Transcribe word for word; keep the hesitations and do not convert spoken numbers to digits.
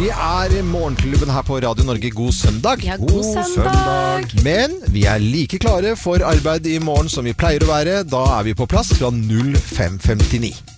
Vi er i Morgenklubben her på Radio Norge. God søndag. Ja, god, god søndag. søndag. Men vi er like klare for arbeid i morgen som vi pleier å være. Da er vi på plass fra null fem femtini.